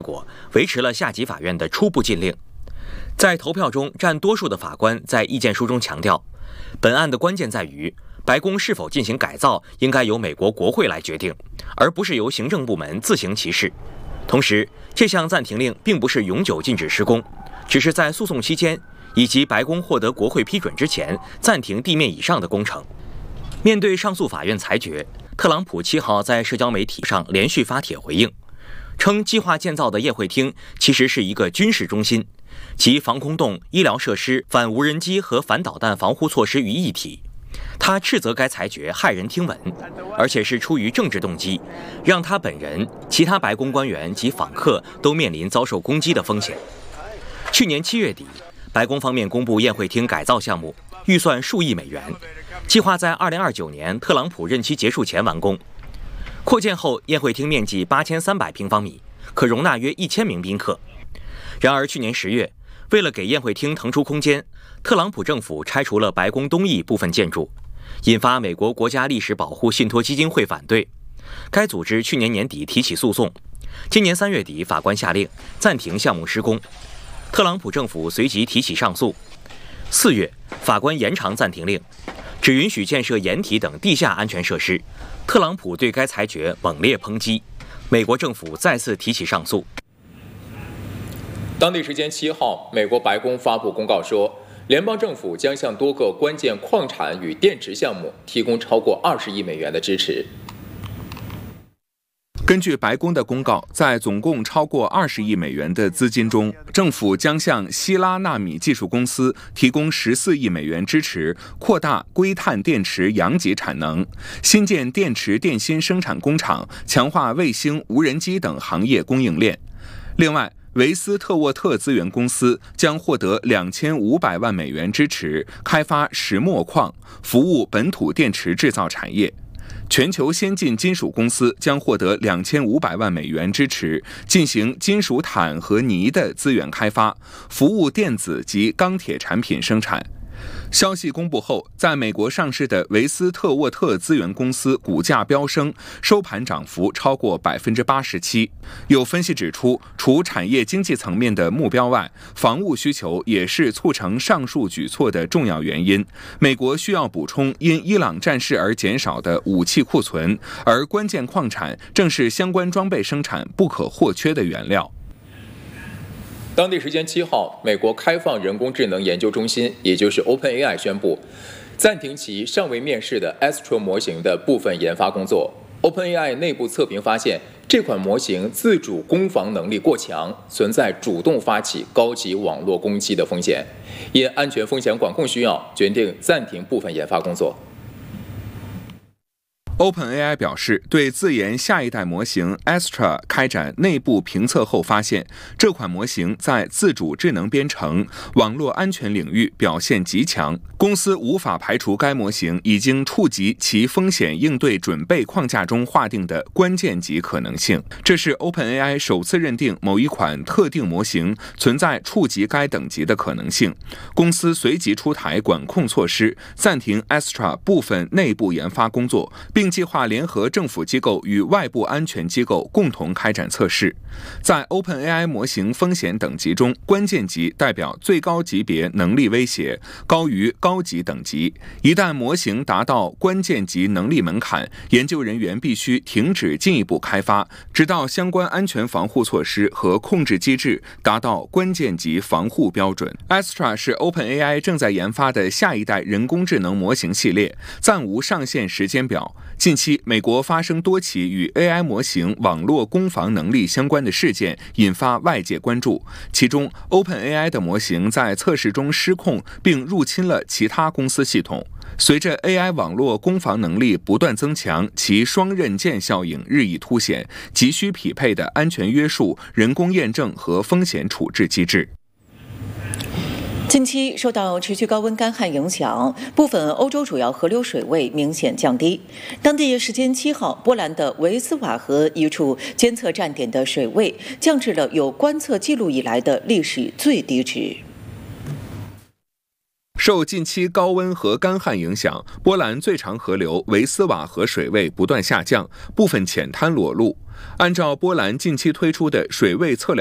果维持了下级法院的初步禁令。在投票中，占多数的法官在意见书中强调，本案的关键在于白宫是否进行改造应该由美国国会来决定，而不是由行政部门自行其事。同时，这项暂停令并不是永久禁止施工，只是在诉讼期间以及白宫获得国会批准之前暂停地面以上的工程。面对上诉法院裁决，特朗普7号在社交媒体上连续发帖回应，称计划建造的宴会厅其实是一个军事中心，集防空洞、医疗设施、反无人机和反导弹防护措施于一体。他斥责该裁决骇人听闻，而且是出于政治动机，让他本人、其他白宫官员及访客都面临遭受攻击的风险。去年7月底，白宫方面公布宴会厅改造项目，预算数亿美元，计划在2029年特朗普任期结束前完工。扩建后，宴会厅面积8300平方米，可容纳约1000名宾客。然而，去年10月，为了给宴会厅腾出空间，特朗普政府拆除了白宫东翼部分建筑，引发美国国家历史保护信托基金会反对。该组织去年年底提起诉讼，今年3月底法官下令暂停项目施工。特朗普政府随即提起上诉。4月，法官延长暂停令，只允许建设掩体等地下安全设施。特朗普对该裁决猛烈抨击，美国政府再次提起上诉。 当地时间7号，美国白宫发布公告说，联邦政府将向多个关键矿产与电池项目提供超过20亿美元的支持。 根据白宫的公告，在总共超过20亿美元的资金中，政府将向希拉纳米技术公司提供14亿美元支持，扩大硅碳电池阳极产能，新建电池电芯生产工厂，强化卫星、无人机等行业供应链。另外，维斯特沃特资源公司将获得2500万美元支持，开发石墨矿，服务本土电池制造产业。全球先进金属公司将获得2500万美元支持，进行金属钽和泥的资源开发，服务电子及钢铁产品生产。消息公布后，在美国上市的维斯特沃特资源公司股价飙升，收盘涨幅超过87%。有分析指出，除产业经济层面的目标外，防务需求也是促成上述举措的重要原因。美国需要补充因伊朗战事而减少的武器库存，而关键矿产正是相关装备生产不可或缺的原料。 当地时间7号，美国开放人工智能研究中心，也就是 OpenAI 宣布暂停其尚未面世的 Astro 模型的部分研发工作。OpenAI 内部测评发现，这款模型自主攻防能力过强，存在主动发起高级网络攻击的风险。因安全风险管控需要，决定暂停部分研发工作。 OpenAI 表示，对自研下一代模型 Astra 开展内部评测后发现，这款模型在自主智能编程、网络安全领域表现极强。公司无法排除该模型已经触及其风险应对准备框架中划定的关键级可能性。这是 OpenAI 首次认定某一款特定模型存在触及该等级的可能性。公司随即出台管控措施，暂停 Astra 部分内部研发工作，并计划联合政府机构与外部安全机构共同开展测试。在 OpenAI 模型风险等级中，关键级代表最高级别能力威胁，高于高级等级。一旦模型达到关键级能力门槛，研究人员必须停止进一步开发，直到相关安全防护措施和控制机制达到关键级防护标准。Astra 是 OpenAI 正在研发的下一代人工智能模型系列，暂无上线时间表。近期，美国发生多起与 AI 模型网络攻防能力相关的事件，引发外界关注。其中 ，OpenAI 的模型在测试中失控，并入侵了其他公司系统。随着 AI 网络攻防能力不断增强，其双刃剑效应日益凸显，急需匹配的安全约束、人工验证和风险处置机制。 近期受到持续高温干旱影响，部分欧洲主要河流水位明显降低。当地时间7号，波兰的维斯瓦河一处监测站点的水位降至了有观测记录以来的历史最低值。 受近期高温和干旱影响，波兰最长河流维斯瓦河水位不断下降，部分浅滩裸露。按照波兰近期推出的水位测量